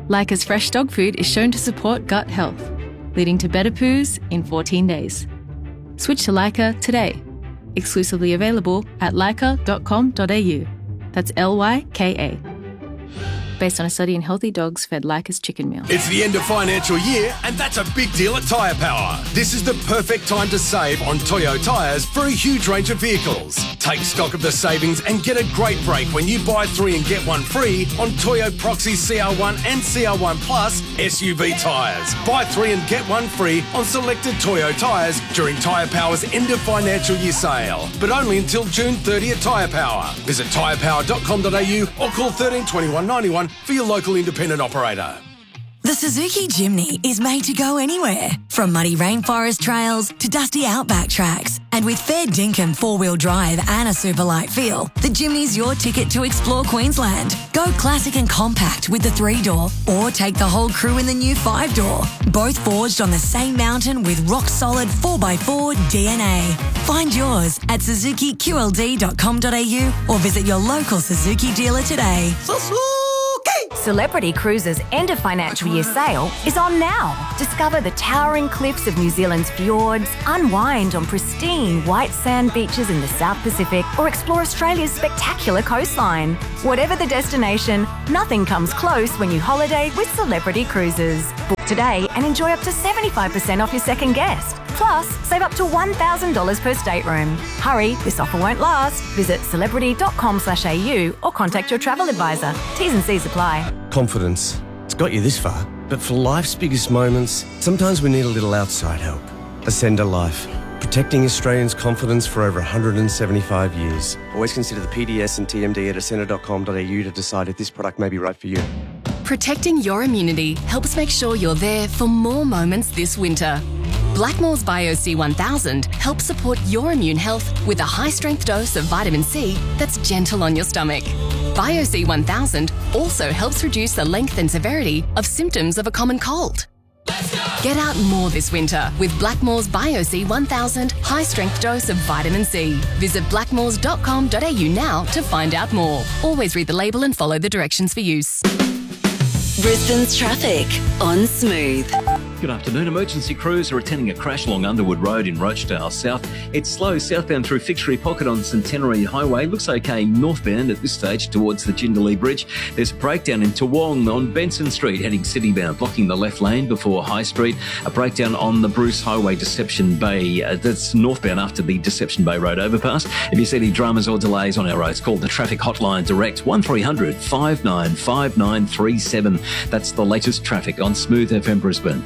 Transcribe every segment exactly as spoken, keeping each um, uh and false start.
Leica's fresh dog food is shown to support gut health, leading to better poos in fourteen days. Switch to Leica today. Exclusively available at leica dot com dot a u. That's L Y K A. Based on a study in healthy dogs fed Leica's chicken meal. It's the end of financial year, and that's a big deal at Tyre Power. This is the perfect time to save on Toyo tyres for a huge range of vehicles. Take stock of the savings and get a great break when you buy three and get one free on Toyo Proxy C R one and C R one Plus S U V tyres. Buy three and get one free on selected Toyo tyres during Tyre Power's end of financial year sale, but only until June thirtieth at Tyre Power. Visit tyre power dot com dot a u or call thirteen twenty-one ninety-one for your local independent operator. The Suzuki Jimny is made to go anywhere, from muddy rainforest trails to dusty outback tracks. And with fair dinkum four-wheel drive and a super light feel, the Jimny's your ticket to explore Queensland. Go classic and compact with the three-door, or take the whole crew in the new five-door. Both forged on the same mountain with rock-solid four by four D N A. Find yours at suzuki q l d dot com dot a u or visit your local Suzuki dealer today. Celebrity Cruises' end of financial year sale is on now. Discover the towering cliffs of New Zealand's fjords, unwind on pristine white sand beaches in the South Pacific, or explore Australia's spectacular coastline. Whatever the destination, nothing comes close when you holiday with Celebrity Cruises. Book today and enjoy up to seventy-five percent off your second guest. Plus, save up to one thousand dollars per stateroom. Hurry, this offer won't last. Visit celebrity dot com slash a u or contact your travel advisor. T's and C's apply. Confidence. It's got you this far. But for life's biggest moments, sometimes we need a little outside help. Ascender Life. Protecting Australians' confidence for over one hundred seventy-five years. Always consider the P D S and T M D at ascender dot com dot a u to decide if this product may be right for you. Protecting your immunity helps make sure you're there for more moments this winter. Blackmores Bio C one thousand helps support your immune health with a high-strength dose of vitamin C that's gentle on your stomach. Bio C one thousand also helps reduce the length and severity of symptoms of a common cold. Get out more this winter with Blackmores Bio C one thousand high-strength dose of vitamin C. Visit blackmores dot com dot a u now to find out more. Always read the label and follow the directions for use. Brisbane's traffic on Smooth. Good afternoon. Emergency crews are attending a crash along Underwood Road in Rochdale South. It's slow southbound through Fixtree Pocket on Centenary Highway. Looks okay northbound at this stage towards the Jindalee Bridge. There's a breakdown in Toowong on Benson Street heading citybound, blocking the left lane before High Street. A breakdown on the Bruce Highway Deception Bay. Uh, that's northbound after the Deception Bay Road overpass. If you see any dramas or delays on our roads, call the traffic hotline direct one three hundred five nine five nine three seven. That's the latest traffic on Smooth F M Brisbane.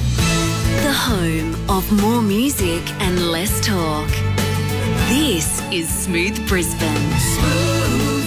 The home of more music and less talk. This is Smooth Brisbane. Smooth.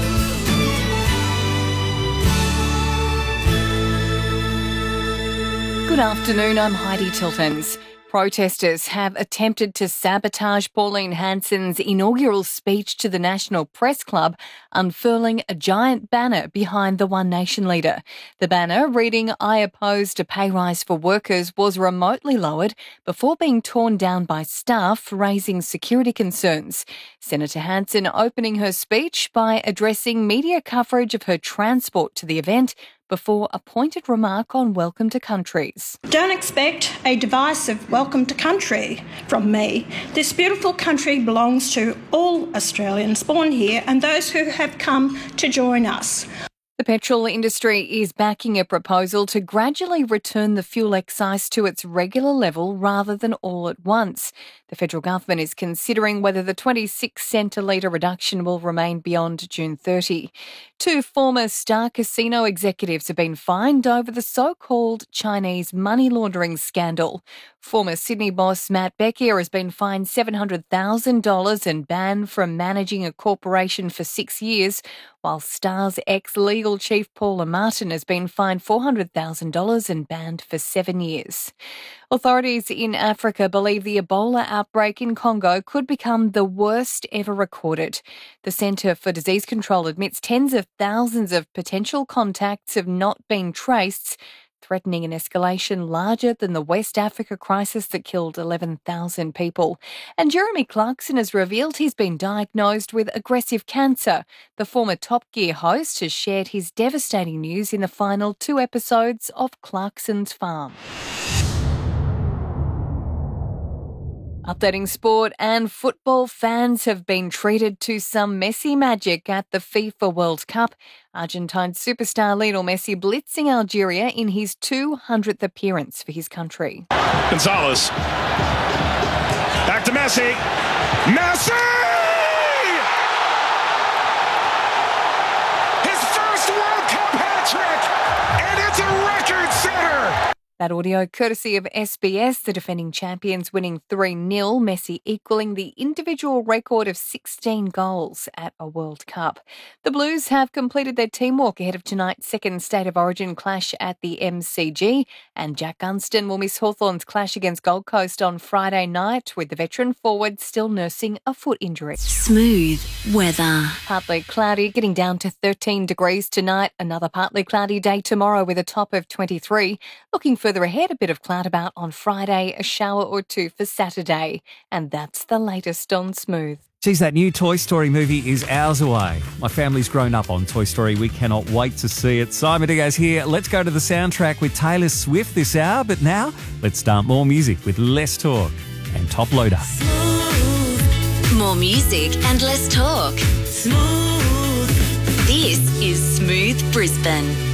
Good afternoon, I'm Heidi Tiltons. Protesters have attempted to sabotage Pauline Hanson's inaugural speech to the National Press Club, unfurling a giant banner behind the One Nation leader. The banner, reading "I opposed a pay rise for workers," was remotely lowered before being torn down by staff, raising security concerns. Senator Hanson opening her speech by addressing media coverage of her transport to the event before a pointed remark on welcome to countries. Don't expect a divisive welcome to country from me. This beautiful country belongs to all Australians born here and those who have come to join us. The petrol industry is backing a proposal to gradually return the fuel excise to its regular level rather than all at once. The federal government is considering whether the twenty-six cent a litre reduction will remain beyond June thirtieth. Two former Star Casino executives have been fined over the so-called Chinese money laundering scandal. Former Sydney boss Matt Becker has been fined seven hundred thousand dollars and banned from managing a corporation for six years, while Star's ex-legal chief Paula Martin has been fined four hundred thousand dollars and banned for seven years. Authorities in Africa believe the Ebola outbreak in Congo could become the worst ever recorded. The Centre for Disease Control admits tens of thousands of potential contacts have not been traced. threatening an escalation larger than the West Africa crisis that killed eleven thousand people. And Jeremy Clarkson has revealed he's been diagnosed with aggressive cancer. The former Top Gear host has shared his devastating news in the final two episodes of Clarkson's Farm. Updating sport, and football fans have been treated to some Messi magic at the FIFA World Cup. Argentine superstar Lionel Messi blitzing Algeria in his two hundredth appearance for his country. Gonzalez. Back to Messi. Messi! His first World Cup hat-trick, and it's a record setter! That audio courtesy of S B S, the defending champions winning three nil, Messi equalling the individual record of sixteen goals at a World Cup. The Blues have completed their teamwork ahead of tonight's second State of Origin clash at the M C G, and Jack Gunston will miss Hawthorn's clash against Gold Coast on Friday night, with the veteran forward still nursing a foot injury. Smooth weather. Partly cloudy, getting down to thirteen degrees tonight. Another partly cloudy day tomorrow with a top of twenty-three. Looking for Further ahead, a bit of cloud about on Friday, a shower or two for Saturday. And that's the latest on Smooth. Geez, that new Toy Story movie is hours away. My family's grown up on Toy Story. We cannot wait to see it. Simon Diaz here. Let's go to the soundtrack with Taylor Swift this hour. But now, let's start more music with less talk and Top Loader. Smooth. More music and less talk. Smooth. This is Smooth Brisbane.